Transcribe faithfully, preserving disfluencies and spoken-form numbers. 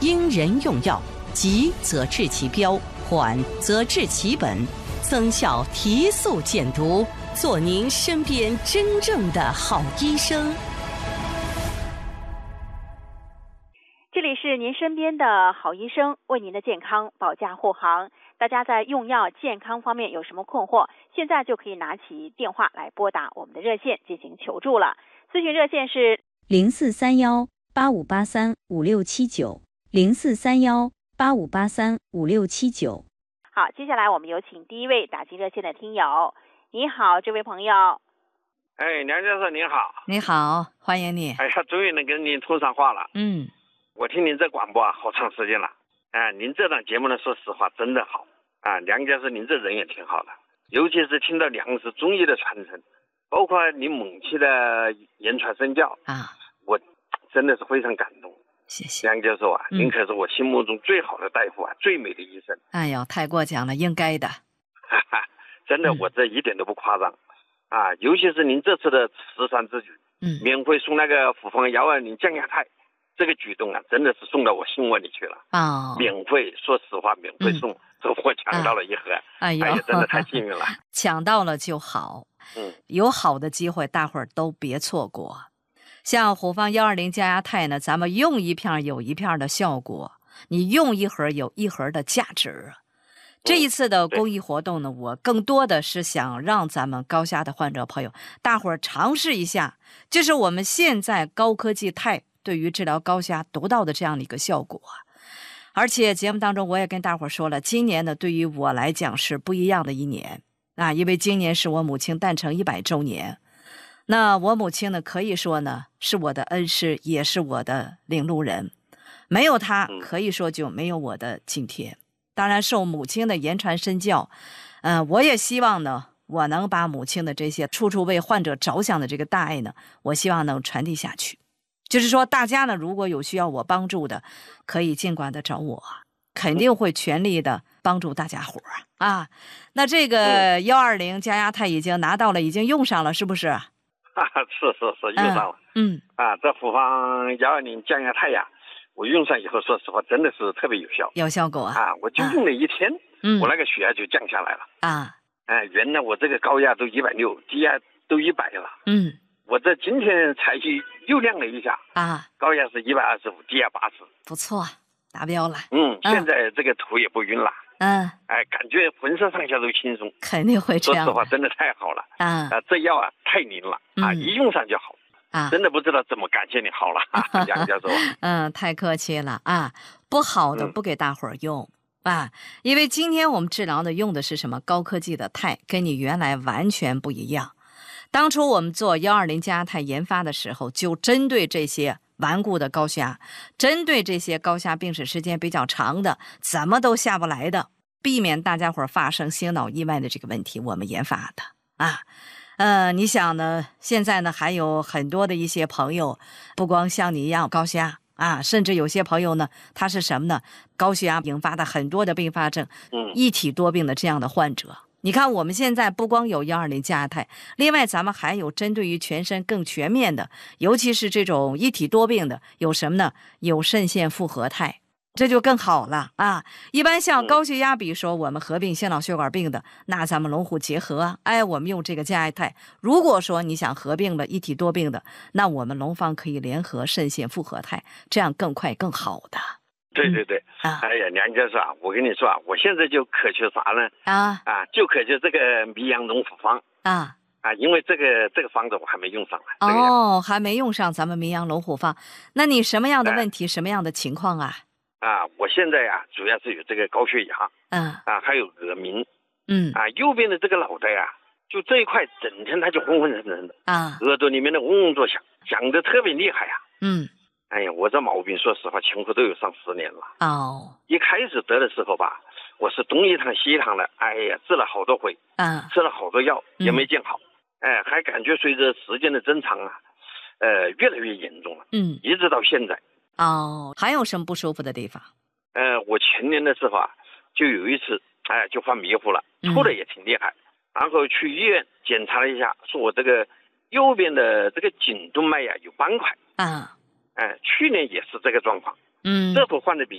因人用药，急则治其标，缓则治其本，增效提速减毒，做您身边真正的好医生。 这里是您身边的好医生，为您的健康保驾护航。大家在用药健康方面有什么困惑，现在就可以拿起电话来拨打我们的热线进行求助了。咨询热线是零四三幺八五八三五六七九零四三幺八五八三五六七九。 好，接下来我们有请第一位打进热线的听友。你好，这位朋友。 哎，梁教授您好。 你好，欢迎你。 哎呀，终于能跟您通上话了。 嗯。 我听您这广播啊，好长时间了。啊，您这档节目呢，说实话真的好啊。梁教授，您这人也挺好的，尤其是听到粮食中医的传承，包括您猛气的言传身教啊， 我真的是非常感动。 谢谢梁教授啊，嗯、您可是我心目中最好的大夫啊，最美的医生。 哎呦，太过奖了，应该的。 哈哈，真的，我这一点都不夸张、嗯、啊。尤其是您这次的慈善之举， 嗯， 免费送那个复方幺二零降压肽。这个举动啊，真的是送到我心窝里去了啊、哦！ 免费，说实话，免费送，这、嗯、我抢到了一盒， 哎呀， 真的太幸运了。 抢到了就好， 嗯， 有好的机会，大伙儿都别错过。像虎方幺二零降压肽呢，咱们用一片有一片的效果，你用一盒有一盒的价值。这一次的公益活动呢，我更多的是想让咱们高虾的患者朋友，大伙儿尝试一下，就是我们现在高科技肽对于治疗高虾得到的这样的一个效果。而且节目当中我也跟大伙儿说了，今年呢对于我来讲是不一样的一年啊，因为今年是我母亲诞辰一百周年。那我母亲呢可以说呢是我的恩师，也是我的领路人，没有她可以说就没有我的今天。当然受母亲的言传身教，呃，我也希望呢我能把母亲的这些处处为患者着想的这个大爱呢，我希望能传递下去。就是说大家呢如果有需要我帮助的，可以尽管的找我，肯定会全力的帮助大家伙儿啊。那这个幺二零降压肽已经拿到了，已经用上了，是不是？ 啊，是是是，用上了。 嗯, 嗯啊，这复方幺二零降压肽呀，我用上以后，说实话真的是特别有效， 有效果啊！ 啊，我就用了一天， 嗯， 我那个血压就降下来了啊。 哎，原来我这个高压都一百六，低压都一百了。 嗯。 我这今天才去又量了一下啊， 高压是一百二十五，低压八十， 不错，达标了。 嗯，现在这个头也不晕了。 嗯， 哎，感觉浑身上下都轻松， 肯定会这样。 说实话，真的太好了。 啊， 啊，这药啊太灵了啊， 嗯、 一用上就好。 啊， 真的不知道怎么感谢你好了，杨教授。 嗯，太客气了啊，不好的不给大伙儿用、嗯、啊，因为今天我们治疗的用的是什么高科技的肽，跟你原来完全不一样。当初我们做幺二零降压肽研发的时候，就针对这些顽固的高血压，针对这些高血压病史时间比较长的，怎么都下不来的，避免大家伙发生心脑意外的这个问题，我们研发的啊。呃，你想呢？现在呢还有很多的一些朋友，不光像你一样高血压啊，甚至有些朋友呢，他是什么呢？高血压引发的很多的并发症， 嗯， 一体多病的这样的患者。你看我们现在不光有幺二零降压肽，另外咱们还有针对于全身更全面的，尤其是这种一体多病的，有什么呢？有肾腺复合肽，这就更好了啊！一般像高血压，比如说我们合并心脑血管病的，那咱们龙虎结合，哎，我们用这个降压肽。如果说你想合并了一体多病的，那我们龙方可以联合肾腺复合肽，这样更快更好的。 对对对、 嗯啊、 哎呀，梁教授啊，我跟你说啊，我现在就渴求啥呢？ 啊啊，就渴求这个迷羊龙虎方啊啊，因为这个这个方子我还没用上来。 哦，还没用上咱们迷羊龙虎方，那你什么样的问题、哎、什么样的情况啊？ 啊，我现在啊，主要是有这个高血压， 嗯啊，还有耳鸣， 嗯啊，右边的这个脑袋啊，就这一块整天它就昏昏沉沉的啊， 耳朵里面的嗡嗡作响，响得特别厉害呀、啊。 嗯。 哎呀，我这毛病说实话前后都有上十年了。 哦， 一开始得的时候吧，我是东一趟西一趟的，哎呀，治了好多回， 嗯， 吃了好多药也没见好，嗯、哎，还感觉随着时间的增长啊，呃，越来越严重了， 嗯， 一直到现在。 哦，还有什么不舒服的地方？ 呃，我前年的时候啊，就有一次，哎，就犯迷糊了，吐的也挺厉害，嗯、然后去医院检查了一下，说我这个右边的这个颈动脉呀、啊、有斑块， 啊。 哎，去年也是这个状况， 嗯， 这会患的比